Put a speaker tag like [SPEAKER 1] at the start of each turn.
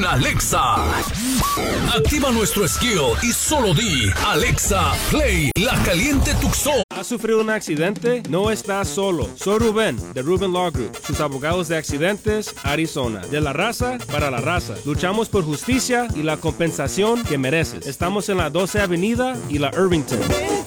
[SPEAKER 1] Alexa. Activa nuestro skill y solo di Alexa, play La Caliente Tucson.
[SPEAKER 2] ¿Has sufrido un accidente? No estás solo. Soy Rubén, de Rubén Law Group, sus abogados de accidentes, Arizona. De la raza para la raza. Luchamos por justicia y la compensación que mereces. Estamos en la 12 Avenida y la Irvington.